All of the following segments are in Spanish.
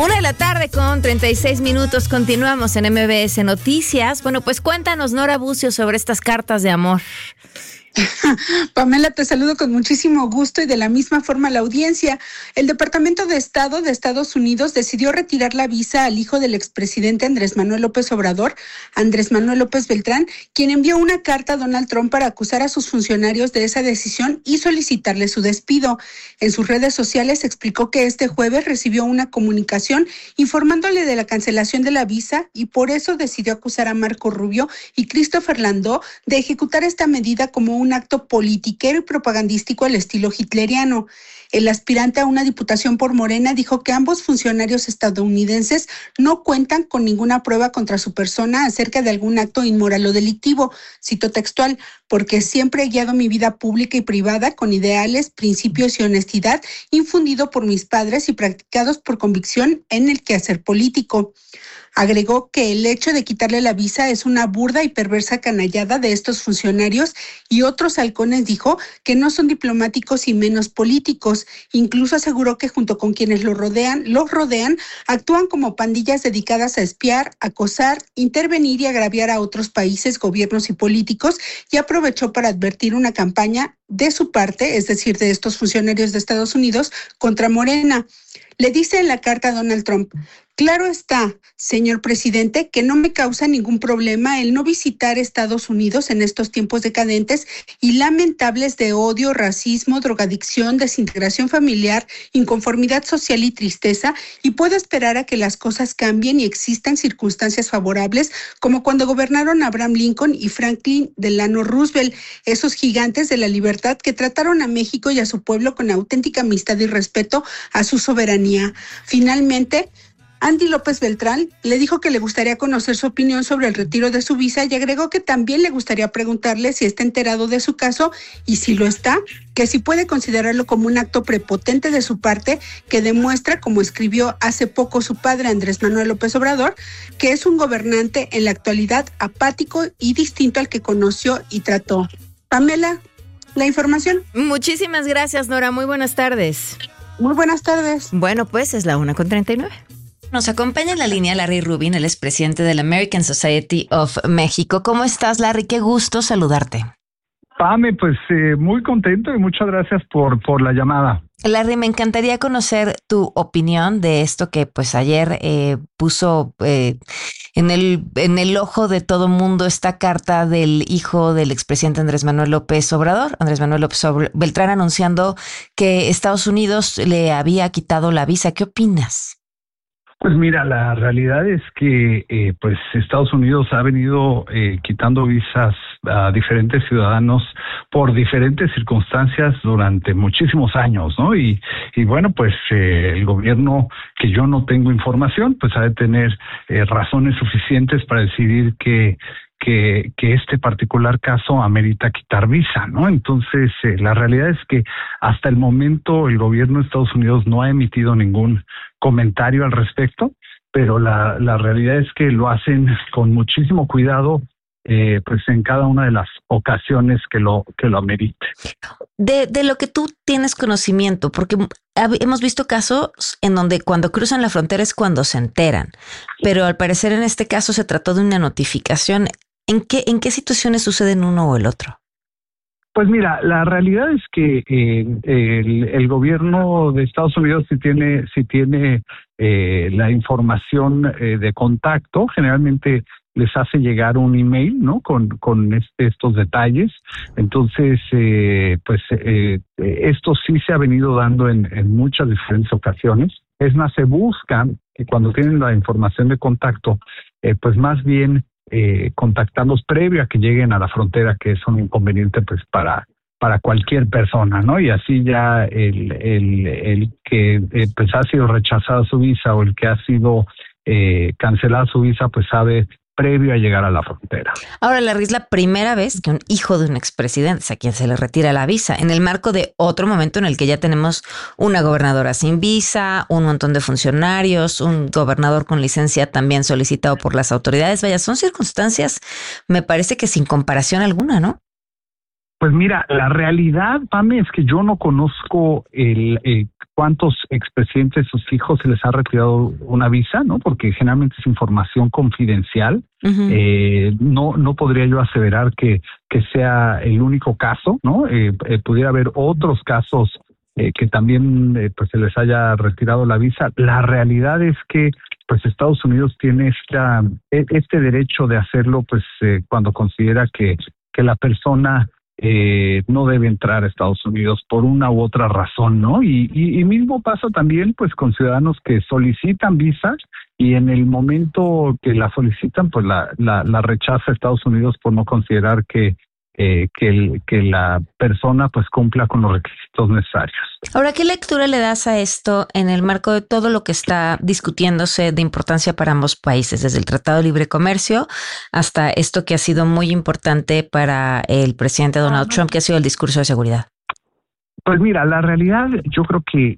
1:36 continuamos en MBS Noticias. Bueno, pues cuéntanos, Nora Bucio, sobre estas cartas de amor. Pamela, te saludo con muchísimo gusto y de la misma forma la audiencia. El Departamento de Estado de Estados Unidos decidió retirar la visa al hijo del expresidente Andrés Manuel López Obrador, Andrés Manuel López Beltrán, quien envió una carta a Donald Trump para acusar a sus funcionarios de esa decisión y solicitarle su despido. En sus redes sociales explicó que este jueves recibió una comunicación informándole de la cancelación de la visa y por eso decidió acusar a Marco Rubio y Christopher Landó de ejecutar esta medida como un acto politiquero y propagandístico al estilo hitleriano. El aspirante a una diputación por Morena dijo que ambos funcionarios estadounidenses no cuentan con ninguna prueba contra su persona acerca de algún acto inmoral o delictivo. Cito textual: porque siempre he guiado mi vida pública y privada con ideales, principios y honestidad infundido por mis padres y practicados por convicción en el quehacer político. Agregó que el hecho de quitarle la visa es una burda y perversa canallada de estos funcionarios y otros halcones, dijo, que no son diplomáticos y menos políticos. Incluso aseguró que junto con quienes los rodean, actúan como pandillas dedicadas a espiar, acosar, intervenir y agraviar a otros países, gobiernos y políticos, y aprovechó para advertir una campaña de su parte, es decir, de estos funcionarios de Estados Unidos, contra Morena. Le dice en la carta a Donald Trump: claro está, señor presidente, que no me causa ningún problema el no visitar Estados Unidos en estos tiempos decadentes y lamentables de odio, racismo, drogadicción, desintegración familiar, inconformidad social y tristeza, y puedo esperar a que las cosas cambien y existan circunstancias favorables, como cuando gobernaron Abraham Lincoln y Franklin Delano Roosevelt, esos gigantes de la libertad que trataron a México y a su pueblo con auténtica amistad y respeto a su soberanía. Finalmente, Andy López Beltrán le dijo que le gustaría conocer su opinión sobre el retiro de su visa y agregó que también le gustaría preguntarle si está enterado de su caso y si lo está, que si puede considerarlo como un acto prepotente de su parte que demuestra, como escribió hace poco su padre Andrés Manuel López Obrador, que es un gobernante en la actualidad apático y distinto al que conoció y trató. Pamela, la información. Muchísimas gracias, Nora. Muy buenas tardes. Muy buenas tardes. Bueno, pues es la 1:39. Nos acompaña en la línea Larry Rubin, el expresidente de la American Society of México. ¿Cómo estás, Larry? Qué gusto saludarte. Pame, pues muy contento y muchas gracias por la llamada. Larry, me encantaría conocer tu opinión de esto que pues ayer puso en el ojo de todo mundo esta carta del hijo del expresidente Andrés Manuel López Obrador, Andrés Manuel López Beltrán, anunciando que Estados Unidos le había quitado la visa. ¿Qué opinas? Pues mira, la realidad es que pues Estados Unidos ha venido quitando visas a diferentes ciudadanos por diferentes circunstancias durante muchísimos años, ¿no? Y bueno, pues el gobierno, que yo no tengo información, pues ha de tener razones suficientes para decidir que este particular caso amerita quitar visa, ¿no? Entonces, la realidad es que hasta el momento el gobierno de Estados Unidos no ha emitido ningún comentario al respecto, pero la realidad es que lo hacen con muchísimo cuidado, pues en cada una de las ocasiones que lo amerite. De lo que tú tienes conocimiento, porque hemos visto casos en donde cuando cruzan la frontera es cuando se enteran, pero al parecer en este caso se trató de una notificación. ¿En qué situaciones suceden uno o el otro? Pues mira, la realidad es que el gobierno de Estados Unidos sí tiene la información de contacto. Generalmente les hace llegar un email, ¿no? Con estos detalles. Entonces, esto sí se ha venido dando en muchas diferentes ocasiones. Es más, se busca que cuando tienen la información de contacto, pues más bien contactarlos previo a que lleguen a la frontera, que es un inconveniente pues para cualquier persona, ¿no? Y así ya el que pues ha sido rechazada su visa o el que ha sido cancelada su visa, pues sabe previo a llegar a la frontera. Ahora, Larry, es la primera vez que un hijo de un expresidente es a quien se le retira la visa, en el marco de otro momento en el que ya tenemos una gobernadora sin visa, un montón de funcionarios, un gobernador con licencia también solicitado por las autoridades. Vaya, son circunstancias, me parece que sin comparación alguna, ¿no? Pues mira, la realidad, Pame, es que yo no conozco cuántos expresidentes, sus hijos, se les ha retirado una visa, ¿no? Porque generalmente es información confidencial. Uh-huh. No podría yo aseverar que sea el único caso, ¿no? Pudiera haber otros casos que también pues se les haya retirado la visa. La realidad es que pues Estados Unidos tiene este derecho de hacerlo, pues cuando considera que la persona no debe entrar a Estados Unidos por una u otra razón, ¿no? Y mismo pasa también pues con ciudadanos que solicitan visas y en el momento que la solicitan pues la rechaza Estados Unidos por no considerar que la persona pues cumpla con los requisitos necesarios. Ahora, ¿qué lectura le das a esto en el marco de todo lo que está discutiéndose de importancia para ambos países, desde el Tratado de Libre Comercio hasta esto que ha sido muy importante para el presidente Donald Trump, que ha sido el discurso de seguridad? Pues mira, la realidad, yo creo que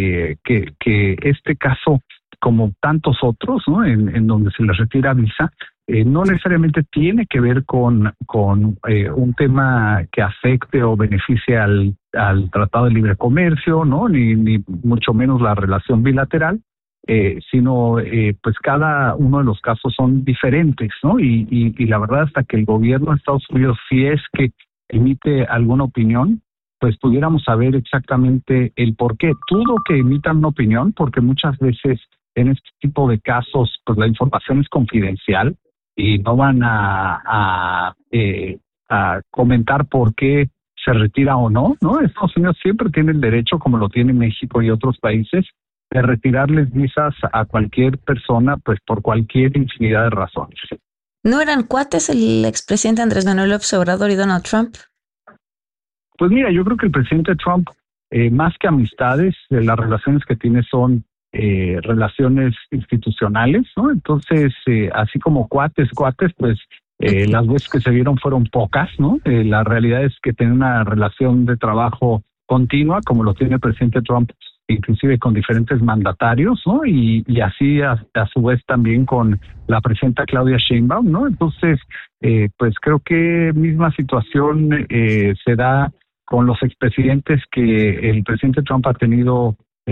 este caso, como tantos otros, ¿no? En donde se les retira visa, no necesariamente tiene que ver con un tema que afecte o beneficie al Tratado de Libre Comercio, ¿no? Ni mucho menos la relación bilateral, sino pues cada uno de los casos son diferentes, ¿no? Y la verdad, hasta que el gobierno de Estados Unidos, si es que emite alguna opinión, pues pudiéramos saber exactamente el por qué. Dudo que emitan una opinión, porque muchas veces en este tipo de casos pues la información es confidencial y no van a comentar por qué se retira o no, ¿no? Estados Unidos siempre tiene el derecho, como lo tiene México y otros países, de retirarles visas a cualquier persona, pues por cualquier infinidad de razones. ¿No eran cuates el expresidente Andrés Manuel López Obrador y Donald Trump? Pues mira, yo creo que el presidente Trump, más que amistades, las relaciones que tiene son relaciones institucionales, ¿no? Entonces, así como cuates, pues las veces que se vieron fueron pocas, ¿no? La realidad es que tiene una relación de trabajo continua, como lo tiene el presidente Trump, inclusive con diferentes mandatarios, ¿no? Y así a su vez también con la presidenta Claudia Sheinbaum, ¿no? Entonces, pues creo que misma situación se da con los expresidentes que el presidente Trump ha tenido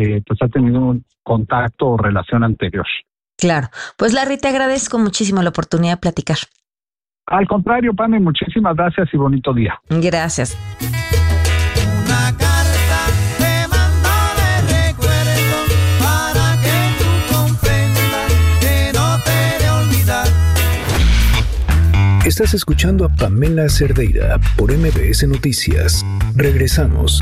un contacto o relación anterior. Claro. Pues Larry, te agradezco muchísimo la oportunidad de platicar. Al contrario, Pame, muchísimas gracias y bonito día. Gracias. Una carta te mando de recuerdo para que tú comprendas que no te he de olvidar. Estás escuchando a Pamela Cerdeira por MBS Noticias. Regresamos.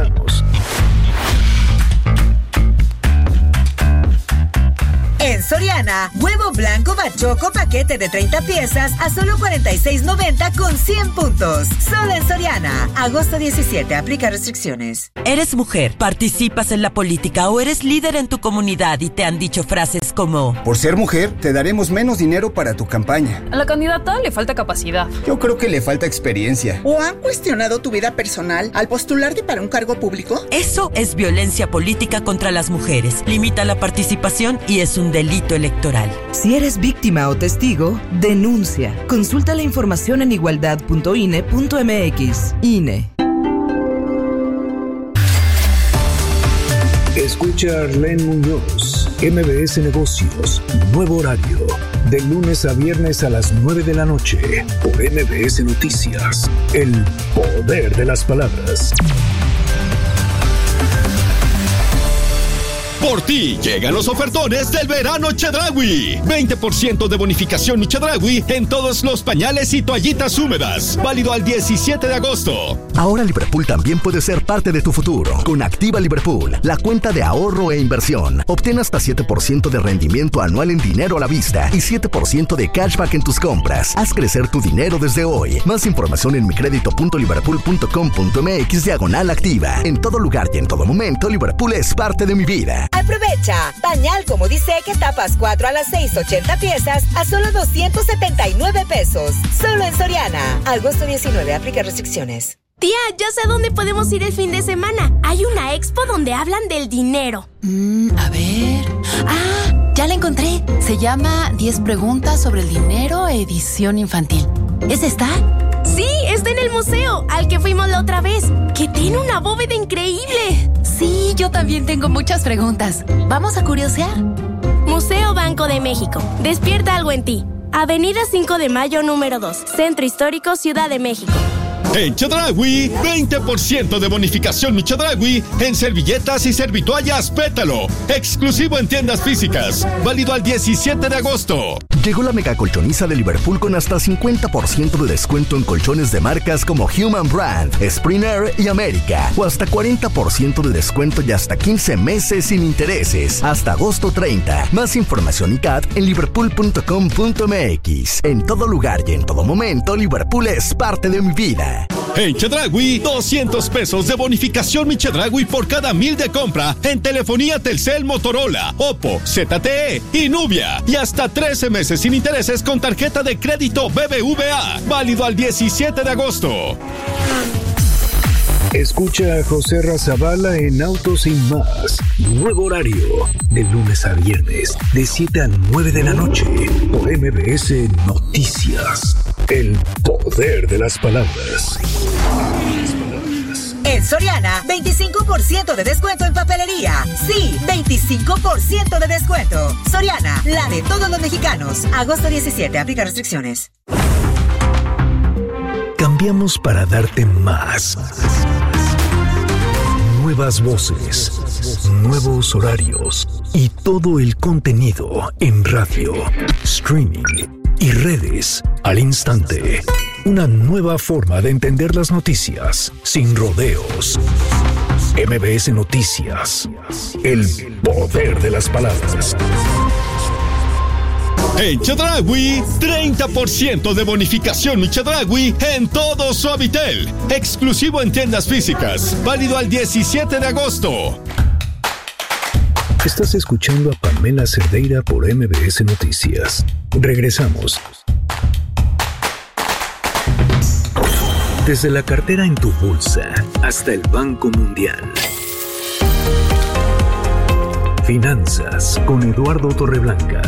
En Soriana, huevo blanco Bachoco paquete de 30 piezas a solo $46.90 con 100 puntos. Solo en Soriana. Agosto 17. Aplica restricciones. ¿Eres mujer? ¿Participas en la política o eres líder en tu comunidad y te han dicho frases como: por ser mujer, te daremos menos dinero para tu campaña? A la candidata le falta capacidad. Yo creo que le falta experiencia. ¿O han cuestionado tu vida personal al postularte para un cargo público? Eso es violencia política contra las mujeres. Limita la participación y es un delito electoral. Si eres víctima o testigo, denuncia. Consulta la información en igualdad.ine.mx. INE. Escucha a Arlene Muñoz, MBS Negocios, nuevo horario, de lunes a viernes a las 9 de la noche, por MBS Noticias, el poder de las palabras. Por ti llegan los ofertones del verano Chedraui. 20% de bonificación Chedraui en todos los pañales y toallitas húmedas. Válido al 17 de agosto. Ahora Liverpool también puede ser parte de tu futuro. Con Activa Liverpool, la cuenta de ahorro e inversión. Obtén hasta 7% de rendimiento anual en dinero a la vista y 7% de cashback en tus compras. Haz crecer tu dinero desde hoy. Más información en micredito.liverpool.com.mx/activa. En todo lugar y en todo momento, Liverpool es parte de mi vida. Aprovecha. Pañal como dice que tapas 4 a las 6, 80 piezas a solo $279. Solo en Soriana. Agosto 19. Aplica restricciones. Tía, ya sé dónde podemos ir el fin de semana. Hay una expo donde hablan del dinero. A ver. Ah, ya la encontré. Se llama 10 preguntas sobre el dinero, edición infantil. ¿Es esta? Sí, está en el museo, al que fuimos la otra vez, que tiene una bóveda increíble. Sí, yo también tengo muchas preguntas. Vamos a curiosear. Museo Banco de México. Despierta algo en ti. Avenida 5 de Mayo, número 2. Centro Histórico, Ciudad de México. En Chedraui, 20% de bonificación Mi Chedraui en servilletas y servitoallas Pétalo. Exclusivo en tiendas físicas. Válido al 17 de agosto. Llegó la mega colchoniza de Liverpool con hasta 50% de descuento en colchones de marcas como Human Brand, Springer y América. O hasta 40% de descuento y hasta 15 meses sin intereses. Hasta agosto 30. Más información y CAT en liverpool.com.mx. En todo lugar y en todo momento, Liverpool es parte de mi vida. En Chedraui, 200 pesos de bonificación Mi Chedraui por cada 1,000 de compra en telefonía Telcel, Motorola, Oppo, ZTE y Nubia. Y hasta 13 meses sin intereses con tarjeta de crédito BBVA. Válido al 17 de agosto. Escucha a José Razabala en Autos Sin Más. Nuevo horario. De lunes a viernes, de 7 a 9 de la noche. Por MBS Noticias. El poder de las palabras. En Soriana, 25% de descuento en papelería. Sí, 25% de descuento. Soriana, la de todos los mexicanos. Agosto 17, aplica restricciones. Cambiamos para darte más. Nuevas voces, nuevos horarios y todo el contenido en radio, streaming y redes al instante. Una nueva forma de entender las noticias sin rodeos. MBS Noticias. El poder de las palabras. En Chedraui, 30% de bonificación Mi Chedraui en todo Suavitel. Exclusivo en tiendas físicas. Válido al 17 de agosto. Estás escuchando a Pamela Cerdeira por MBS Noticias. Regresamos. Desde la cartera en tu bolsa hasta el Banco Mundial. Finanzas con Eduardo Torreblanca.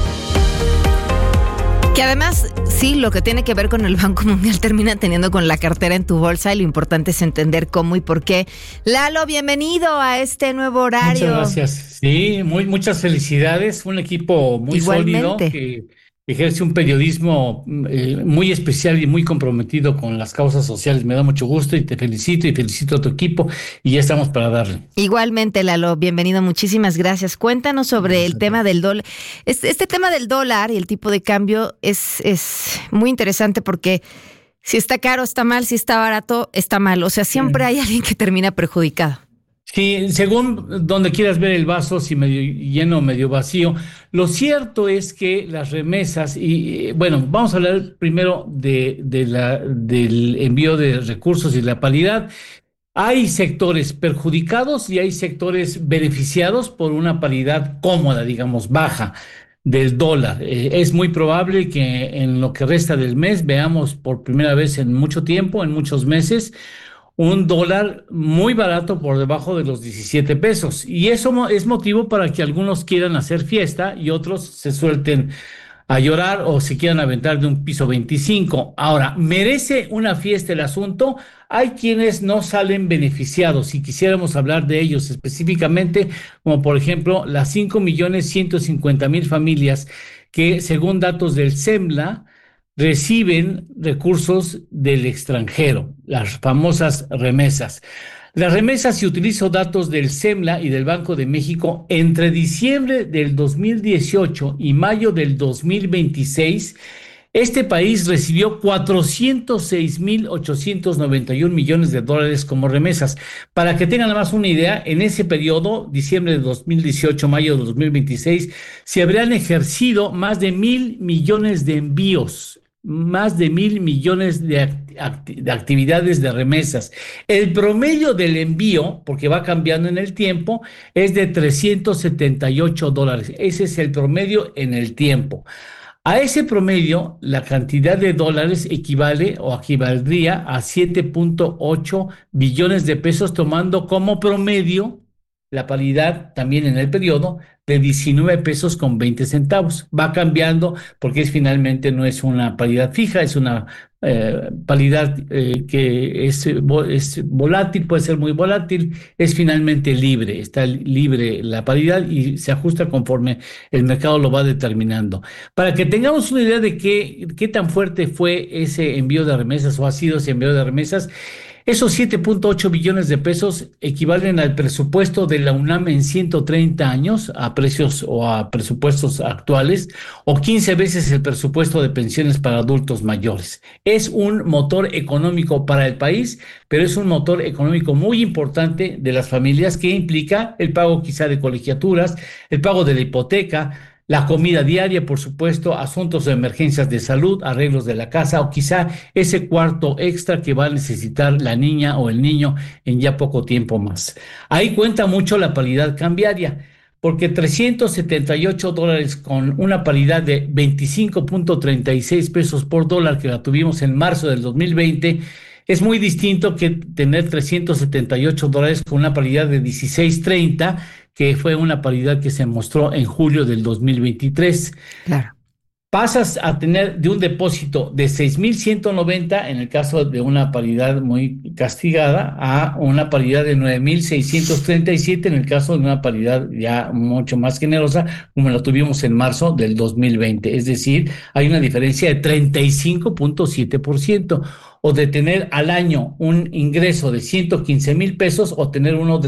Que además, sí, lo que tiene que ver con el Banco Mundial termina teniendo con la cartera en tu bolsa y lo importante es entender cómo y por qué. Lalo, bienvenido a este nuevo horario. Muchas gracias. Sí, muchas felicidades. Un equipo muy sólido que ejerce un periodismo muy especial y muy comprometido con las causas sociales. Me da mucho gusto y te felicito y felicito a tu equipo y ya estamos para darle. Igualmente, Lalo, bienvenido, muchísimas gracias. Cuéntanos sobre el tema del dólar. Este tema del dólar y el tipo de cambio es muy interesante porque si está caro está mal, si está barato está mal. O sea, siempre hay alguien que termina perjudicado. Sí, según donde quieras ver el vaso, si medio lleno o medio vacío. Lo cierto es que las remesas, y bueno, vamos a hablar primero del envío de recursos y la paridad. Hay sectores perjudicados y hay sectores beneficiados por una paridad cómoda, digamos, baja del dólar. Es muy probable que en lo que resta del mes veamos por primera vez en mucho tiempo, en muchos meses, un dólar muy barato por debajo de los 17 pesos. Y eso es motivo para que algunos quieran hacer fiesta y otros se suelten a llorar o se quieran aventar de un piso 25. Ahora, ¿merece una fiesta el asunto? Hay quienes no salen beneficiados y quisiéramos hablar de ellos específicamente, como por ejemplo las 5.150.000 familias que, según datos del SEMLA, reciben recursos del extranjero, las famosas remesas. Las remesas, si utilizo datos del SEMLA y del Banco de México, entre diciembre del 2018 y mayo del 2026, este país recibió 406.891 millones de dólares como remesas. Para que tengan nada más una idea, en ese periodo, diciembre de 2018, mayo de 2026, se habrían ejercido más de 1,000 millones de envíos, más de 1,000 millones de actividades de remesas. El promedio del envío, porque va cambiando en el tiempo, es de $378. Ese es el promedio en el tiempo. A ese promedio, la cantidad de dólares equivale o equivaldría a 7.8 billones de pesos, tomando como promedio la paridad también en el periodo de 19 pesos con 20 centavos. Va cambiando porque finalmente no es una paridad fija, es una paridad que es volátil, puede ser muy volátil, es finalmente libre, está libre la paridad y se ajusta conforme el mercado lo va determinando. Para que tengamos una idea de qué tan fuerte fue ese envío de remesas o ha sido ese envío de remesas, esos 7.8 billones de pesos equivalen al presupuesto de la UNAM en 130 años, a precios o a presupuestos actuales, o 15 veces el presupuesto de pensiones para adultos mayores. Es un motor económico para el país, pero es un motor económico muy importante de las familias, que implica el pago quizá de colegiaturas, el pago de la hipoteca, la comida diaria, por supuesto, asuntos de emergencias de salud, arreglos de la casa o quizá ese cuarto extra que va a necesitar la niña o el niño en ya poco tiempo más. Ahí cuenta mucho la paridad cambiaria, porque $378 con una paridad de 25.36 pesos por dólar que la tuvimos en marzo del 2020 es muy distinto que tener $378 con una paridad de 16.30, que fue una paridad que se mostró en julio del 2023. Claro. Pasas a tener de un depósito de 6.190 en el caso de una paridad muy castigada a una paridad de 9.637 en el caso de una paridad ya mucho más generosa como la tuvimos en marzo del 2020. Es decir, hay una diferencia de 35.7%. O de tener al año un ingreso de 115,000 pesos o tener uno de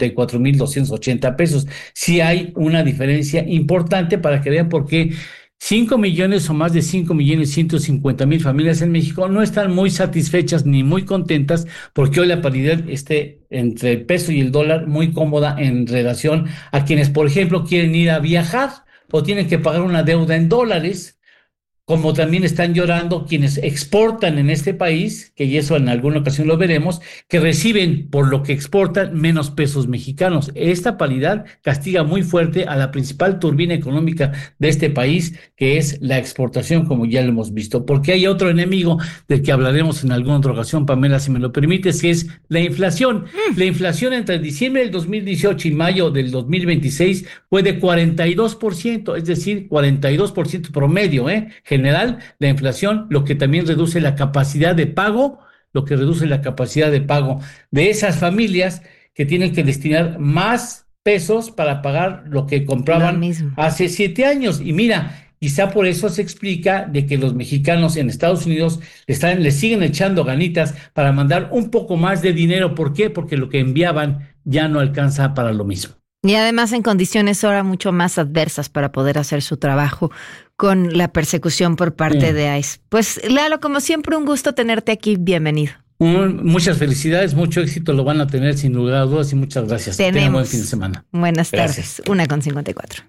74,280 pesos. Sí hay una diferencia importante para que vean por qué 5 millones o más de 5,150,000 familias en México no están muy satisfechas ni muy contentas porque hoy la paridad esté entre el peso y el dólar muy cómoda en relación a quienes, por ejemplo, quieren ir a viajar o tienen que pagar una deuda en dólares, como también están llorando quienes exportan en este país, que y eso en alguna ocasión lo veremos, que reciben por lo que exportan menos pesos mexicanos. Esta paridad castiga muy fuerte a la principal turbina económica de este país, que es la exportación, como ya lo hemos visto. Porque hay otro enemigo del que hablaremos en alguna otra ocasión, Pamela, si me lo permites, que es la inflación. La inflación entre diciembre del 2018 y mayo del 2026 fue de 42%, es decir, 42% promedio, general, la inflación, lo que también reduce la capacidad de pago, de esas familias que tienen que destinar más pesos para pagar lo que compraban hace 7 años. Y mira, quizá por eso se explica de que los mexicanos en Estados Unidos le siguen echando ganitas para mandar un poco más de dinero. ¿Por qué? Porque lo que enviaban ya no alcanza para lo mismo. Y además en condiciones ahora mucho más adversas para poder hacer su trabajo con la persecución por parte de ICE. Pues Lalo, como siempre, un gusto tenerte aquí. Bienvenido. Muchas felicidades, mucho éxito lo van a tener sin lugar a dudas y muchas gracias. Tengan buen fin de semana. Buenas tardes. 1:54.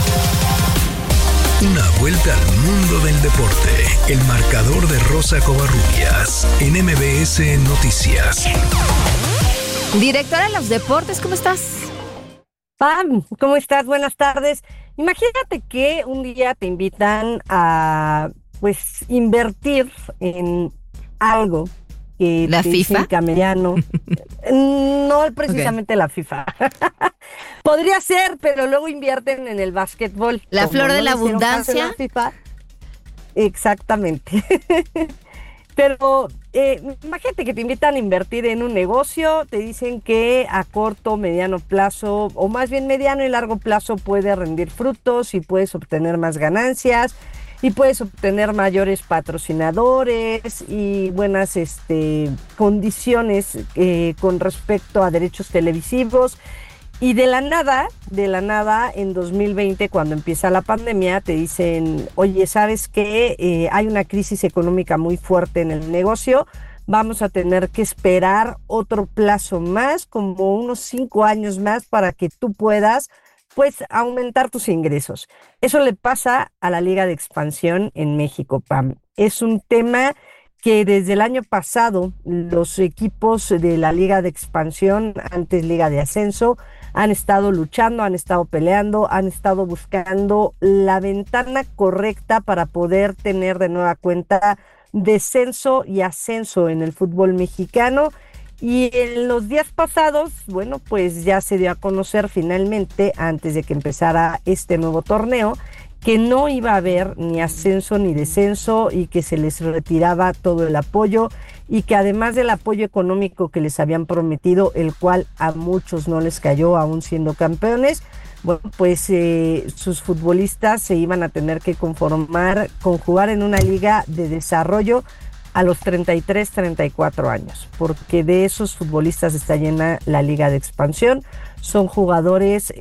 Una vuelta al mundo del deporte. El marcador de Rosa Covarrubias en MBS Noticias. Directora de los deportes, ¿cómo estás? Pam, ¿cómo estás? Buenas tardes. Imagínate que un día te invitan a, pues, invertir en algo que ¿La FIFA? Camellano. No precisamente la FIFA. Podría ser, pero luego invierten en el básquetbol. La flor de la abundancia. La FIFA. Exactamente. Pero imagínate que te invitan a invertir en un negocio, te dicen que a corto, mediano plazo, o más bien mediano y largo plazo puede rendir frutos y puedes obtener más ganancias y puedes obtener mayores patrocinadores y buenas condiciones con respecto a derechos televisivos. Y de la nada, en 2020, cuando empieza la pandemia, te dicen, oye, ¿sabes qué? Hay una crisis económica muy fuerte en el negocio, vamos a tener que esperar otro plazo más, como unos 5 años más, para que tú puedas, pues, aumentar tus ingresos. Eso le pasa a la Liga de Expansión en México, Pam. Es un tema que desde el año pasado los equipos de la Liga de Expansión, antes Liga de Ascenso, han estado luchando, han estado peleando, han estado buscando la ventana correcta para poder tener de nueva cuenta descenso y ascenso en el fútbol mexicano. Y en los días pasados, bueno, pues ya se dio a conocer finalmente, antes de que empezara este nuevo torneo, que no iba a haber ni ascenso ni descenso y que se les retiraba todo el apoyo y que además del apoyo económico que les habían prometido, el cual a muchos no les cayó aún siendo campeones, bueno, pues sus futbolistas se iban a tener que conformar con jugar en una liga de desarrollo a los 33, 34 años, porque de esos futbolistas está llena la liga de expansión. Son jugadores,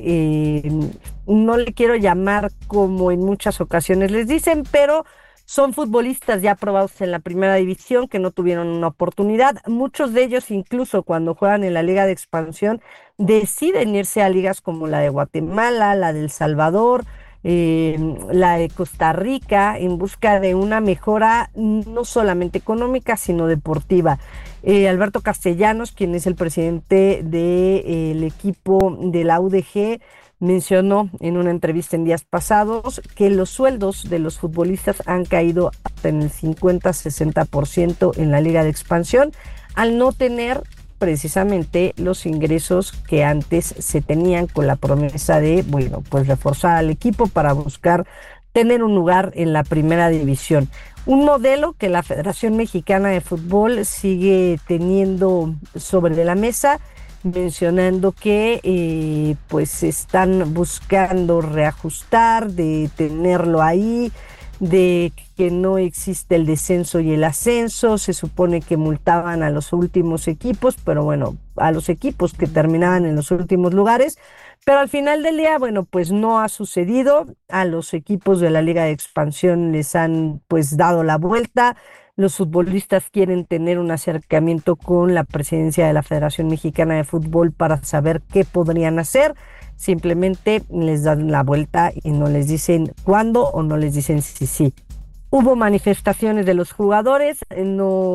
no le quiero llamar como en muchas ocasiones les dicen, pero son futbolistas ya probados en la primera división que no tuvieron una oportunidad. Muchos de ellos, incluso cuando juegan en la liga de expansión, deciden irse a ligas como la de Guatemala, la de El Salvador, la de Costa Rica, en busca de una mejora no solamente económica, sino deportiva. Alberto Castellanos, quien es el presidente del equipo de la UDG, mencionó en una entrevista en días pasados que los sueldos de los futbolistas han caído hasta en el 50-60% en la liga de expansión, al no tener precisamente los ingresos que antes se tenían, con la promesa de, bueno, pues reforzar al equipo para buscar tener un lugar en la primera división. Un modelo que la Federación Mexicana de Fútbol sigue teniendo sobre la mesa, mencionando que pues están buscando reajustar, de tenerlo ahí, de que no existe el descenso y el ascenso. Se supone que multaban a los últimos equipos, pero bueno, a los equipos que terminaban en los últimos lugares, pero al final del día, bueno, pues no ha sucedido. A los equipos de la Liga de Expansión les han pues dado la vuelta. Los futbolistas quieren tener un acercamiento con la presidencia de la Federación Mexicana de Fútbol para saber qué podrían hacer. Simplemente les dan la vuelta y no les dicen cuándo o no les dicen si sí. Hubo manifestaciones de los jugadores, en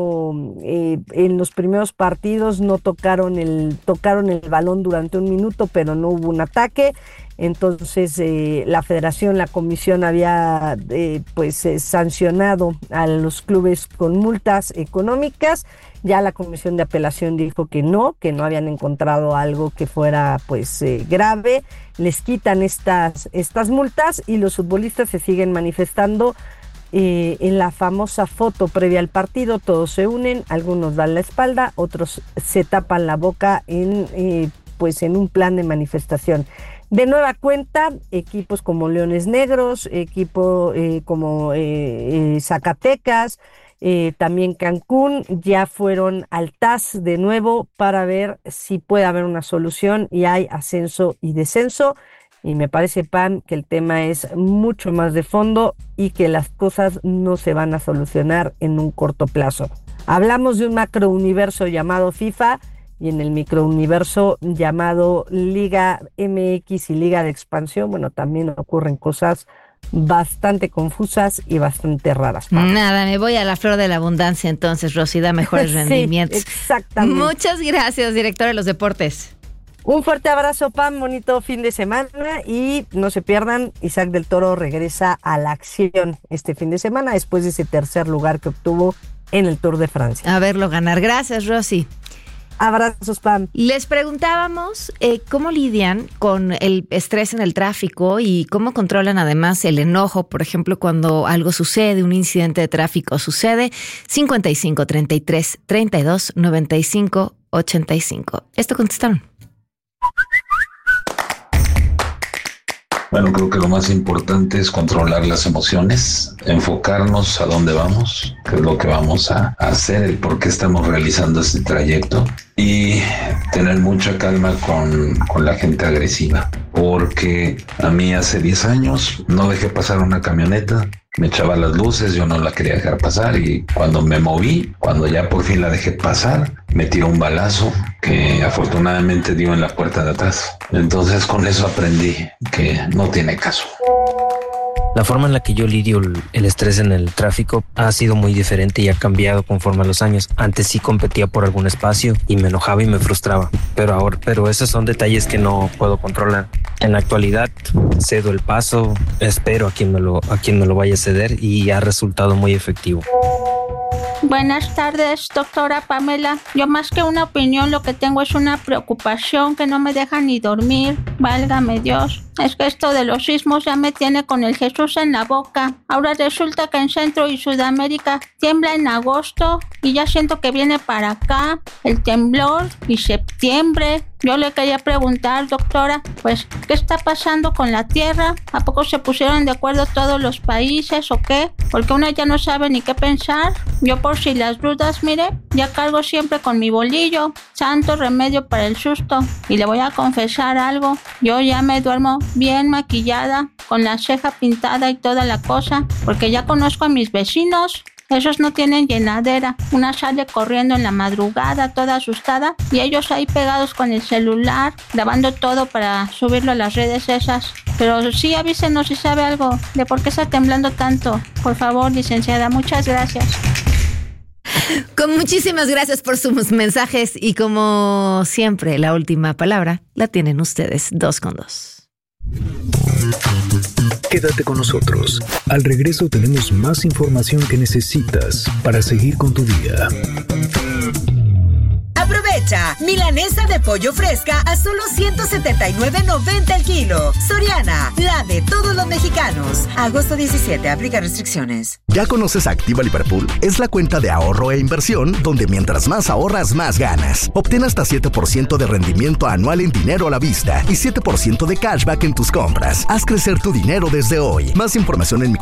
los primeros partidos no tocaron el balón durante un minuto, pero no hubo un ataque. Entonces la federación, la comisión había sancionado a los clubes con multas económicas. Ya la comisión de apelación dijo que no habían encontrado algo que fuera grave. Les quitan estas multas y los futbolistas se siguen manifestando. En la famosa foto previa al partido, todos se unen, algunos dan la espalda, otros se tapan la boca en un plan de manifestación. De nueva cuenta, equipos como Leones Negros, equipo como Zacatecas, también Cancún, ya fueron al TAS de nuevo para ver si puede haber una solución y hay ascenso y descenso. Y me parece, Pam, que el tema es mucho más de fondo y que las cosas no se van a solucionar en un corto plazo. Hablamos de un macrouniverso llamado FIFA y en el microuniverso llamado Liga MX y Liga de Expansión, bueno, también ocurren cosas bastante confusas y bastante raras. Pam. Nada, me voy a la flor de la abundancia entonces, Rosy, da mejores rendimientos. Sí, exactamente. Muchas gracias, directora de los deportes. Un fuerte abrazo, Pam, bonito fin de semana y no se pierdan, Isaac del Toro regresa a la acción este fin de semana después de ese tercer lugar que obtuvo en el Tour de Francia. A verlo ganar. Gracias, Rosy. Abrazos, Pam. Les preguntábamos cómo lidian con el estrés en el tráfico y cómo controlan además el enojo, por ejemplo, cuando algo sucede, un incidente de tráfico sucede. 55 33 32 95 85. Esto contestaron. Bueno, creo que lo más importante es controlar las emociones, enfocarnos a dónde vamos, qué es lo que vamos a hacer, el por qué estamos realizando este trayecto y tener mucha calma con la gente agresiva. Porque a mí hace 10 años no dejé pasar una camioneta, me echaba las luces, yo no la quería dejar pasar y cuando me moví, cuando ya por fin la dejé pasar, me tiró un balazo que afortunadamente dio en la puerta de atrás. Entonces con eso aprendí que no tiene caso. La forma en la que yo lidio el estrés en el tráfico ha sido muy diferente y ha cambiado conforme a los años. Antes sí competía por algún espacio y me enojaba y me frustraba, pero esos son detalles que no puedo controlar. En la actualidad cedo el paso, espero a quien me lo vaya a ceder y ha resultado muy efectivo. Buenas tardes, doctora Pamela. Yo más que una opinión lo que tengo es una preocupación que no me deja ni dormir. Válgame Dios. Es que esto de los sismos ya me tiene con el Jesús en la boca. Ahora resulta que en Centro y Sudamérica tiembla en agosto y ya siento que viene para acá el temblor y septiembre. Yo le quería preguntar, doctora, pues, ¿qué está pasando con la Tierra? ¿A poco se pusieron de acuerdo todos los países o qué? Porque uno ya no sabe ni qué pensar. Yo por si las dudas, mire, ya cargo siempre con mi bolillo. Santo remedio para el susto. Y le voy a confesar algo. Yo ya me duermo bien maquillada, con la ceja pintada y toda la cosa, porque ya conozco a mis vecinos. Esos no tienen llenadera. Una sale corriendo en la madrugada, toda asustada, y ellos ahí pegados con el celular, grabando todo para subirlo a las redes esas. Pero sí, avísenos si sabe algo de por qué está temblando tanto. Por favor, licenciada, muchas gracias. Con muchísimas gracias por sus mensajes y como siempre, la última palabra la tienen ustedes 2 con 2. Quédate con nosotros. Al regreso tenemos más información que necesitas para seguir con tu día. Aprovecha, milanesa de pollo fresca a solo $179.90 el kilo. Soriana, la de todos los mexicanos. Agosto 17, aplica restricciones. ¿Ya conoces Activa Liverpool? Es la cuenta de ahorro e inversión donde mientras más ahorras, más ganas. Obtén hasta 7% de rendimiento anual en dinero a la vista y 7% de cashback en tus compras. Haz crecer tu dinero desde hoy. Más información en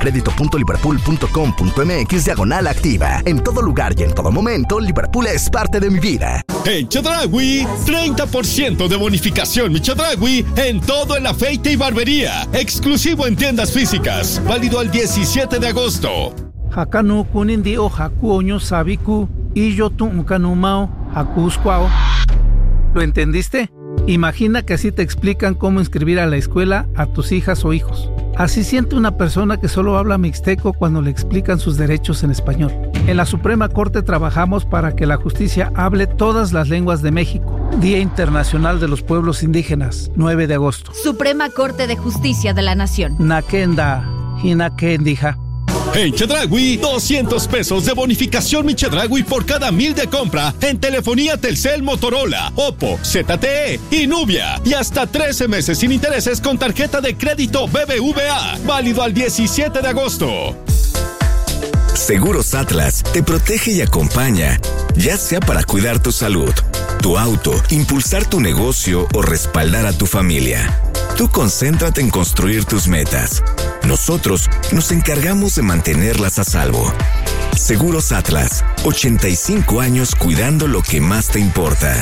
micredito.liverpool.com.mx/activa. En todo lugar y en todo momento, Liverpool es parte de mi vida. En Chedraui, 30% de bonificación mi Chedraui en todo el afeite y barbería. Exclusivo en tiendas físicas. Válido al 17 de agosto. Hakanu kunindi o hakuoño sabiku y yo tu kanumao hakusquao. ¿Lo entendiste? Imagina que así te explican cómo inscribir a la escuela a tus hijas o hijos. Así siente una persona que solo habla mixteco cuando le explican sus derechos en español. En la Suprema Corte trabajamos para que la justicia hable todas las lenguas de México. Día Internacional de los Pueblos Indígenas, 9 de agosto. Suprema Corte de Justicia de la Nación. Nakenda, hinakendija. En Chedraui, 200 pesos de bonificación mi Chedraui por cada 1,000 de compra en telefonía Telcel, Motorola, Oppo, ZTE y Nubia. Y hasta 13 meses sin intereses con tarjeta de crédito BBVA. Válido al 17 de agosto. Seguros Atlas te protege y acompaña, ya sea para cuidar tu salud, tu auto, impulsar tu negocio o respaldar a tu familia. Tú concéntrate en construir tus metas. Nosotros nos encargamos de mantenerlas a salvo. Seguros Atlas, 85 años cuidando lo que más te importa.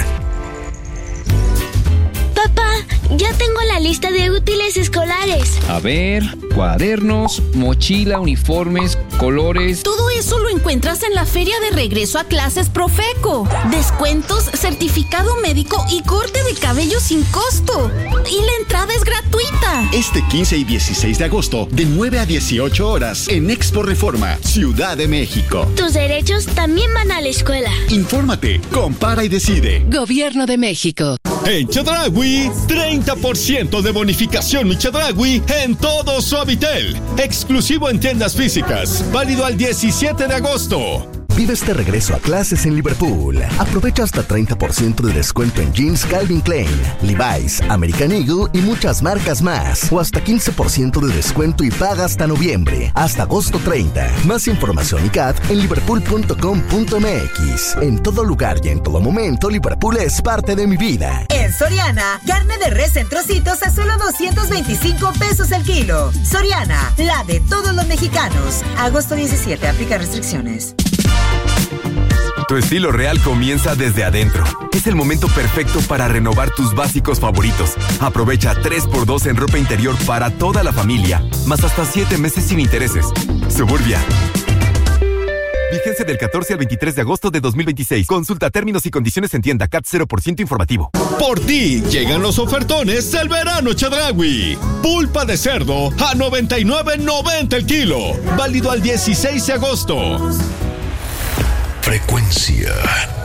Papá, ya tengo la lista de útiles escolares. A ver, cuadernos, mochila, uniformes, colores. Todo eso lo encuentras en la Feria de Regreso a Clases Profeco. Descuentos, certificado médico y corte de cabello sin costo. Y la entrada es gratuita. Este 15 y 16 de agosto, de 9 a 18 horas, en Expo Reforma, Ciudad de México. Tus derechos también van a la escuela. Infórmate, compara y decide. Gobierno de México. En Chedraui, 30% de bonificación mi Chedraui en todo Suavitel. Exclusivo en tiendas físicas. Válido al 17 de agosto. Vive este regreso a clases en Liverpool. Aprovecha hasta 30% de descuento en jeans Calvin Klein, Levi's, American Eagle y muchas marcas más. O hasta 15% de descuento y paga hasta noviembre. Hasta agosto 30. Más información y CAT en liverpool.com.mx. En todo lugar y en todo momento, Liverpool es parte de mi vida. En Soriana, carne de res en trocitos a solo 225 pesos el kilo. Soriana, la de todos los mexicanos. Agosto 17, aplica restricciones. Tu estilo real comienza desde adentro. Es el momento perfecto para renovar tus básicos favoritos. Aprovecha 3x2 en ropa interior para toda la familia, más hasta 7 meses sin intereses. Suburbia. Vigencia del 14 al 23 de agosto de 2026. Consulta términos y condiciones en tienda. CAT 0% informativo. Por ti llegan los ofertones del verano Chedraui. Pulpa de cerdo a $99.90 el kilo. Válido al 16 de agosto. Frecuencia